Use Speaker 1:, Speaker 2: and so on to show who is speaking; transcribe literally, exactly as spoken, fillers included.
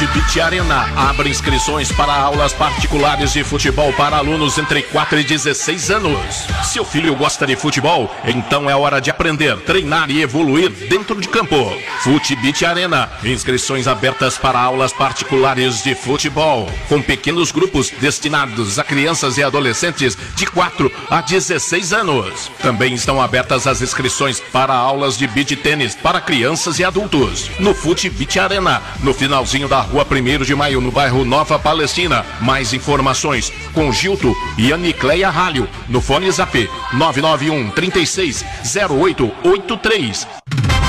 Speaker 1: Futebit Arena abre inscrições para aulas particulares de futebol para alunos entre quatro e dezesseis anos. Seu filho gosta de futebol? Então é hora de aprender, treinar e evoluir dentro de campo. Futebit Arena, inscrições abertas para aulas particulares de futebol, com pequenos grupos destinados a crianças e adolescentes de quatro a dezesseis anos. Também estão abertas as inscrições para aulas de beach tênis para crianças e adultos. No Futebit Arena, no finalzinho da rua primeiro de maio, no bairro Nova Palestina. Mais informações com Gilto e Anicleia Ralho, no fone Zap nove nove um, trinta e seis, zero oito oito três.